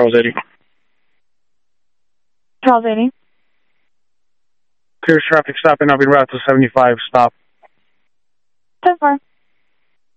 Charles 80. Charles 80. Clear traffic stop and I'll be route to 75 stop. 10-4.